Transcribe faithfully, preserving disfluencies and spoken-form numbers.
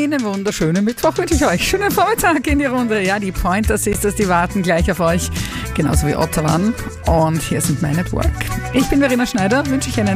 Einen wunderschönen Mittwoch wünsche ich euch. Schönen Vormittag in die Runde. Ja, die Pointer Sisters, die warten gleich auf euch. Genauso wie Ottawa. Und hier sind meine Network. Ich bin Verena Schneider, wünsche ich einen